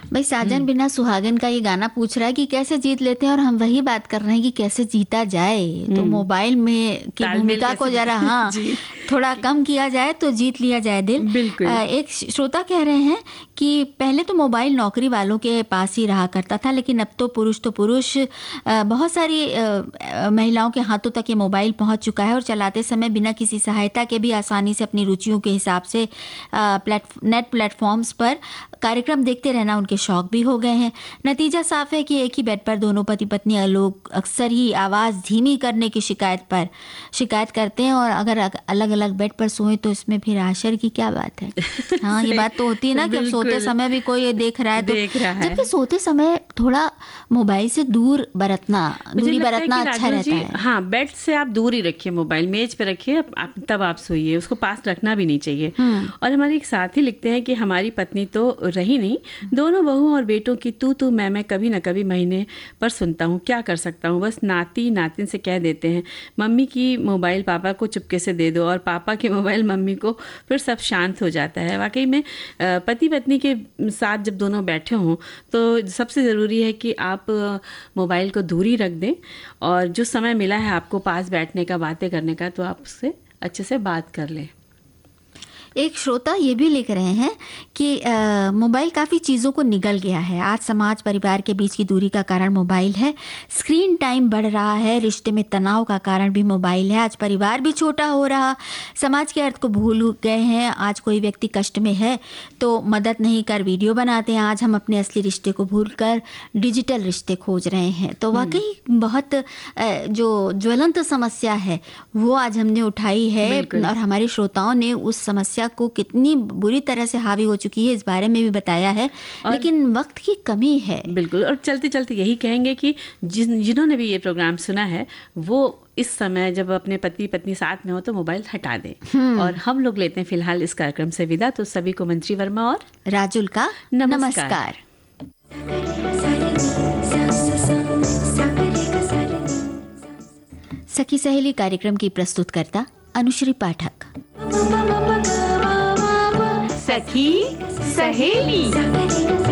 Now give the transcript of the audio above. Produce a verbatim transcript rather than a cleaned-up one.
भाई साजन बिना सुहागन का ये गाना पूछ रहा है कि कैसे जीत लेते हैं, और हम वही बात कर रहे हैं कि कैसे जीता जाए। तो मोबाइल में की भूमिका को जरा हाँ थोड़ा कम किया जाए तो जीत लिया जाए दिल। बिल्कुल। एक श्रोता कह रहे हैं कि पहले तो मोबाइल नौकरी वालों के पास ही रहा करता था, लेकिन अब तो पुरुष तो पुरुष बहुत सारी महिलाओं के हाथों तक ये मोबाइल पहुंच चुका है, और चलाते समय बिना किसी सहायता के भी आसानी से अपनी रुचियों के हिसाब से प्लेट नेट प्लेटफॉर्म्स पर कार्यक्रम देखते रहना उनके शौक भी हो गए हैं। नतीजा साफ है कि एक ही बेड पर दोनों पति पत्नी लोग अक्सर ही आवाज़ धीमी करने की शिकायत पर शिकायत करते हैं, और अगर अलग अलग बेड पर सोए तो इसमें फिर आश्चर्य की क्या बात है। हाँ, ये बात तो होती है ना कि अब सोते समय भी कोई देख रहा है तो जबकि सोते समय थोड़ा मोबाइल से दूर बरतना दूरी बरतना अच्छा रहता है। हाँ, बेड से आप दूर ही रखिए, मोबाइल मेज पे रखिए, तब आप सोइए, उसको पास रखना भी नहीं चाहिए। और हमारे एक साथी लिखते हैं कि हमारी पत्नी तो रही नहीं, दोनों बहू और बेटों की तू तू मैं मैं कभी न कभी महीने पर सुनता हूँ, क्या कर सकता हूँ। बस नाती नातिन से कह देते हैं मम्मी की मोबाइल पापा को चुपके से दे दो, और पापा की मोबाइल मम्मी को, फिर सब शांत हो जाता है। वाकई में पति पत्नी के साथ जब दोनों बैठे हों तो सबसे ज़रूरी है कि आप मोबाइल को दूरी रख दें, और जो समय मिला है आपको पास बैठने का, बातें करने का, तो आप उससे अच्छे से बात कर लें। एक श्रोता ये भी लिख रहे हैं कि मोबाइल काफ़ी चीज़ों को निगल गया है। आज समाज परिवार के बीच की दूरी का कारण मोबाइल है, स्क्रीन टाइम बढ़ रहा है, रिश्ते में तनाव का कारण भी मोबाइल है। आज परिवार भी छोटा हो रहा, समाज के अर्थ को भूल गए हैं। आज कोई व्यक्ति कष्ट में है तो मदद नहीं कर वीडियो बनाते हैं। आज हम अपने असली रिश्ते को भूल कर डिजिटल रिश्ते खोज रहे हैं। तो वाकई बहुत जो ज्वलंत समस्या है वो आज हमने उठाई है, और हमारे श्रोताओं ने उस समस्या को कितनी बुरी तरह से हावी हो चुकी है इस बारे में भी बताया है, लेकिन वक्त की कमी है। बिल्कुल। और चलते चलते यही कहेंगे कि जिन जिन्होंने भी ये प्रोग्राम सुना है वो इस समय जब अपने पति पत्नी साथ में हो तो मोबाइल हटा दें। और हम लोग लेते हैं फिलहाल इस कार्यक्रम से विदा। तो सभी को मंत्री वर्मा और राजुल का नमस्कार, नमस्कार। सखी सहेली कार्यक्रम की प्रस्तुतकर्ता अनुश्री पाठक। सखी सहेली।